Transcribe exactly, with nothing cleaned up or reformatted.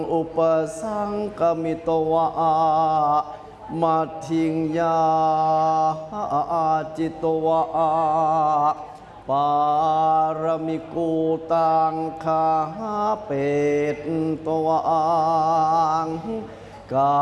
อุปสังกมิตวะมัทถิงยาจิตวะปารมิกูตังคาเปตตวะกา